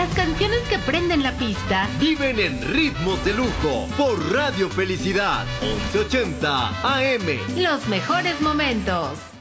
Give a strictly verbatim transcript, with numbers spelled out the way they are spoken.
Las canciones que prenden la pista viven en ritmos de lujo por Radio Felicidad once ochenta A M. Los mejores momentos.